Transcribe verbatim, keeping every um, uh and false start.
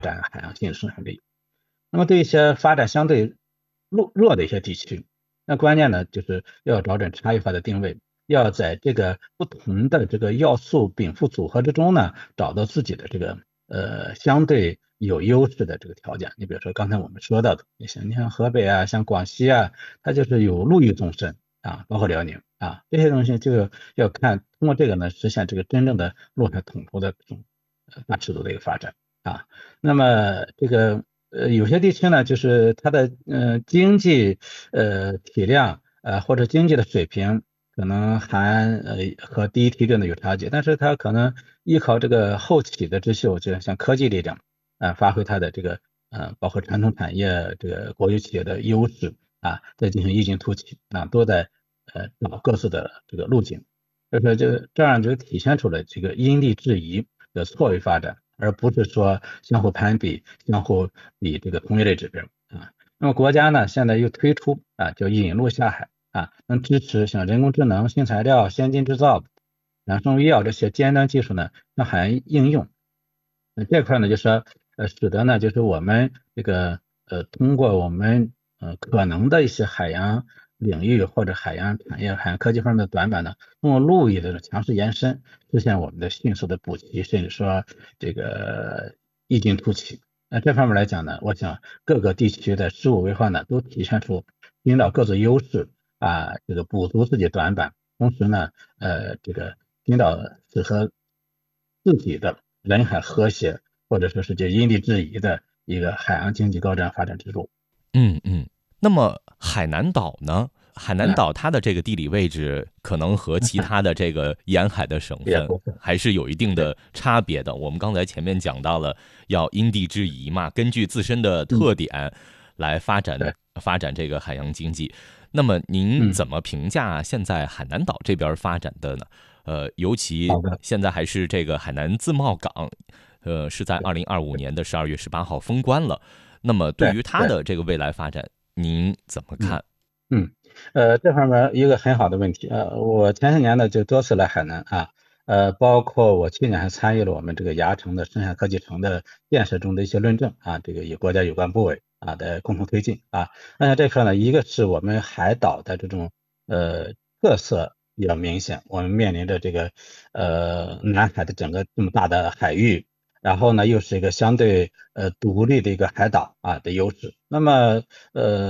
展海洋性生产力。那么对一些发展相对弱弱的一些地区，那关键呢就是要找准差异化的定位，要在这个不同的这个要素禀赋组合之中呢，找到自己的这个呃相对有优势的这个条件。你比如说刚才我们说到的，你像你像河北啊，像广西啊，它就是有陆域纵深啊，包括辽宁啊，这些东西就要看通过这个呢，实现这个真正的陆海统筹的这种呃大尺度的一个发展啊。那么这个呃有些地区呢，就是它的呃经济呃体量呃或者经济的水平可能还呃和第一梯队呢有差距，但是它可能依靠这个后起的之秀，就像科技力量啊，发挥它的这个呃包括传统产业这个国有企业的优势啊，再进行异军突起啊，都在呃找各自的这个路径。就是这个这样就体现出了这个因地制宜的错位发展，而不是说相互攀比、相互比这个同一类指标啊。那么国家呢，现在又推出啊，叫引陆下海啊，能支持像人工智能、新材料、先进制造、养生医药这些尖端技术呢，向海洋应用。那这块呢，就说呃，使得呢，就是我们这个呃，通过我们呃可能的一些海洋领域或者海洋产业、海洋科技方面的短板呢，通过陆域的强势延伸，实现我们的迅速的补齐，甚至说这个异军突起。那这方面来讲呢，我想各个地区的事务规划呢，都体现出领导各自优势啊，这个补足自己短板，同时呢，呃，这个领导适合自己的人海和谐，或者说是这因地制宜的一个海洋经济高质量发展之路。 嗯嗯。那么海南岛呢？海南啊， 岛它的这个地理位置可能和其他的这个沿海的省份也不会， 还是有一定对， 的差别的。我们刚才前面讲到了要因地制宜嘛，根据自身的嗯， 特点来发展对， 发展这个海洋经济。那么您嗯， 怎么评价现在海南岛这边发展的呢？呃，尤其好的， 现在还是这个海南自贸港，呃，是在对， 二零二五年的十二月十八号封关了。那么对对， 于它对， 的这个未来发展，您怎么嗯。 看？ 嗯，呃，这方面一个很好的问题，呃，我前些年呢就多次来海南啊，呃，包括我去年还参与了我们这个牙城的生态科技城的建设中的一些论证啊，这个与国家有关部委啊的共同推进啊。那这块呢，一个是我们海岛的这种呃特色比较明显，我们面临着这个呃南海的整个这么大的海域，然后呢又是一个相对呃独立的一个海岛啊的优势，那么呃。